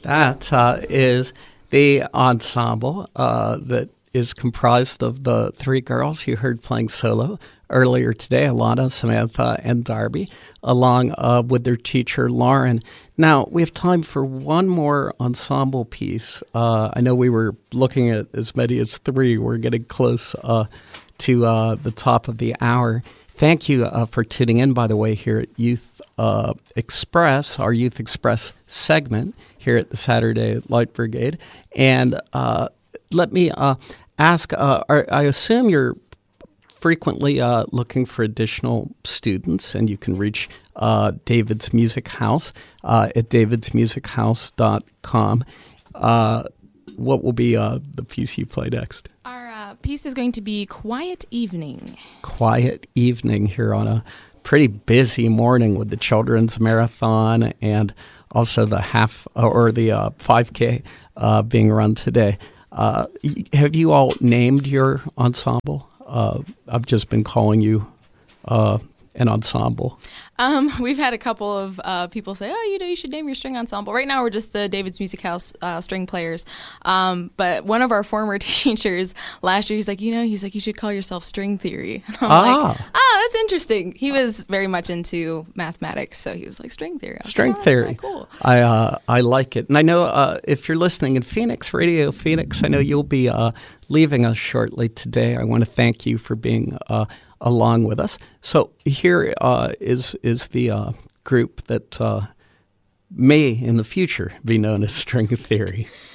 That is the ensemble that is comprised of the three girls you heard playing solo earlier today, Alana, Samantha, and Darby, along with their teacher, Lauren. Now, we have time for one more ensemble piece. I know we were looking at as many as three. We're getting close to the top of the hour. Thank you for tuning in, by the way, here at Youth Express, our Youth Express segment here at the Saturday Light Brigade. And let me ask, I assume you're frequently looking for additional students, and you can reach David's Music House at davidsmusichouse.com. What will be the piece you play next? Our piece is going to be Quiet Evening. Quiet Evening here on a pretty busy morning with the Children's Marathon and also the 5K being run today. Have you all named your ensemble? I've just been calling you an ensemble. We've had a couple of people say, you should name your string ensemble. Right now we're just the David's Music House string players. But one of our former teachers last year, he's like, you should call yourself String Theory. And I'm like, that's interesting. He was very much into mathematics, so he was like, String Theory. String like, Theory. Cool. I like it. And I know if you're listening in Phoenix, Radio Phoenix, I know you'll be leaving us shortly today. I want to thank you for being along with us. So here is the group that may in the future be known as String Theory.